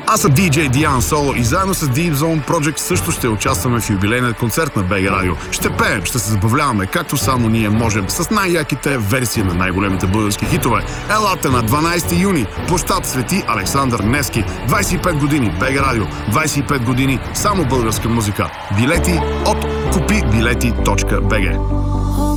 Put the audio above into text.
Аз съм DJ Диан Соло и заедно с Deep Zone Project също ще участваме в юбилейния концерт на БГ Радио. Ще пеем, ще се забавляваме, както само ние можем, с най-яките версии на най-големите български хитове. Елате на 12 юни, площад Свети Александър Невски. 25 години БГ Радио, 25 години само българска музика. Билети от kupibileti.bg.